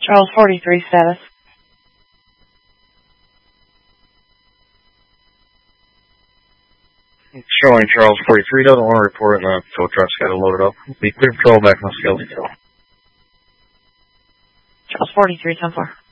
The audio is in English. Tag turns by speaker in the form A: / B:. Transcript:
A: Charles 43 status.
B: Showing Charles 43 doesn't want to report it. Tow truck's got to load it up. Be clear patrol back on the scale.
A: Charles 43, 10-4.